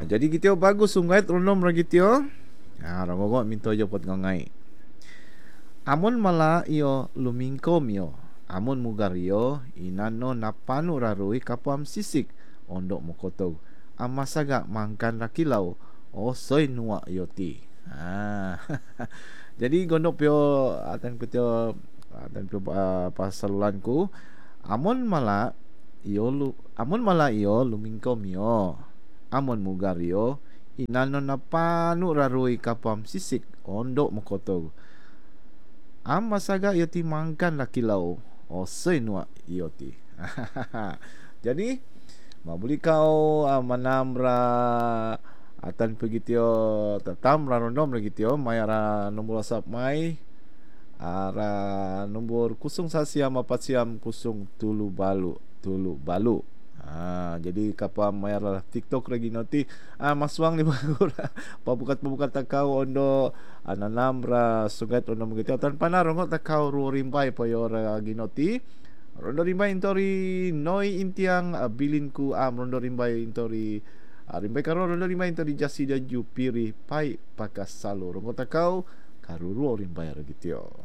Jadi kita bagus sungai rondom lagi tio. Ronggo minto jo pot ngai. Amun mala iyo lumingko mio. Amun mugario inano napanu rarui kapuam sisik ondok mokoto. Amasaga mangkan rakilau osoy nuwa yoti. Jadi gondok pio atan kutio atan pio pasalulanku. Amun mala iyo lumingko mio. Amun mugario inano napanu rarui kapuam sisik ondok mokoto. Masaga yoti mangkan lakilau osoy nuwa yoti. Jadi mabuli kau manamra atan pegitio tatam rarondom regitio mayara nombor WhatsApp mai ara nombor kusung sasiam apat siam kusung tulu balu. Jadi kapam mayar TikTok lagi nanti maswang ni bagur pabukat takau ondo ananam ra sugat ondo begitu tan panarong takau ru rimpai payor ginoti rondo rimbai intori noi intiang bilinku rondo rimbai intori rimbai karo rondo rimbai intori jasi dan jupiri pai pakas salu rongo takau karuru rimbai regitio.